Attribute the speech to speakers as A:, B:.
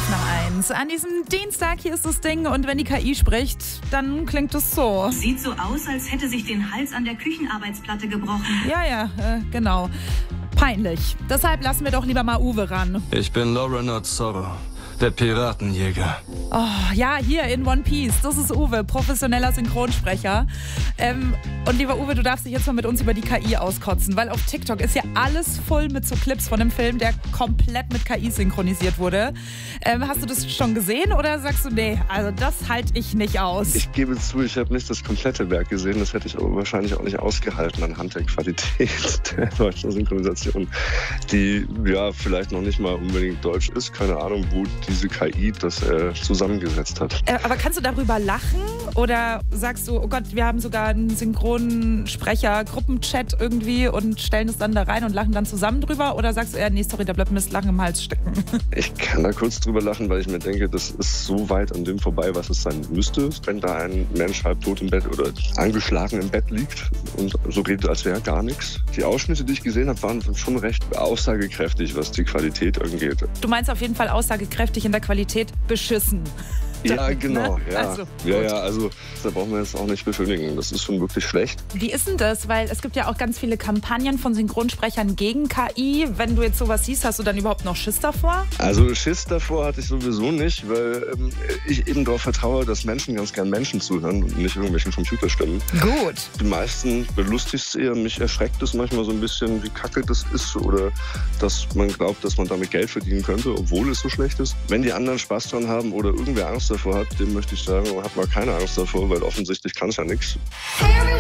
A: nach 1. An diesem Dienstag, hier ist das Ding, und wenn die KI spricht, dann klingt es so.
B: Sieht so aus, als hätte sich den Hals an der Küchenarbeitsplatte gebrochen.
A: Ja, genau. Peinlich. Deshalb lassen wir doch lieber mal Uwe ran.
C: Ich bin Lauren Azzorro, der Piratenjäger.
A: Oh, ja, hier in One Piece. Das ist Uwe, professioneller Synchronsprecher. Und lieber Uwe, du darfst dich jetzt mal mit uns über die KI auskotzen, weil auf TikTok ist ja alles voll mit so Clips von dem Film, der komplett mit KI synchronisiert wurde. Hast du das schon gesehen oder sagst du, nee, also das halte ich nicht aus?
D: Ich gebe zu, ich habe nicht das komplette Werk gesehen. Das hätte ich aber wahrscheinlich auch nicht ausgehalten anhand der Qualität der deutschen Synchronisation, die ja vielleicht noch nicht mal unbedingt deutsch ist. Keine Ahnung, wo diese KI das zusammengesetzt hat.
A: Aber kannst du darüber lachen oder sagst du, oh Gott, wir haben sogar einen Synchronsprecher-Gruppenchat irgendwie und stellen es dann da rein und lachen dann zusammen drüber? Oder sagst du eher, nee, sorry, da bleibt mir das Lachen im Hals stecken?
D: Ich kann da kurz drüber lachen, weil ich mir denke, das ist so weit an dem vorbei, was es sein müsste, wenn da ein Mensch halbtot im Bett oder angeschlagen im Bett liegt und so redet, als wäre gar nichts. Die Ausschnitte, die ich gesehen habe, waren schon recht aussagekräftig, was die Qualität angeht.
A: Du meinst auf jeden Fall aussagekräftig, in der Qualität beschissen.
D: Ja, genau.
A: Ne?
D: Ja.
A: Also,
D: Da brauchen wir jetzt auch nicht beschönigen. Das ist schon wirklich schlecht.
A: Wie ist denn das? Weil es gibt ja auch ganz viele Kampagnen von Synchronsprechern gegen KI. Wenn du jetzt sowas siehst, hast du dann überhaupt noch Schiss davor?
D: Also Schiss davor hatte ich sowieso nicht, weil ich eben darauf vertraue, dass Menschen ganz gern Menschen zuhören und nicht irgendwelchen Computerstimmen.
A: Gut.
D: Die meisten belustigt es eher. Mich erschreckt es manchmal so ein bisschen, wie kacke das ist oder dass man glaubt, dass man damit Geld verdienen könnte, obwohl es so schlecht ist. Wenn die anderen Spaß dran haben oder irgendwer Angst davor hat, dem möchte ich sagen, hat mal keine Angst davor, weil offensichtlich kann es ja nichts.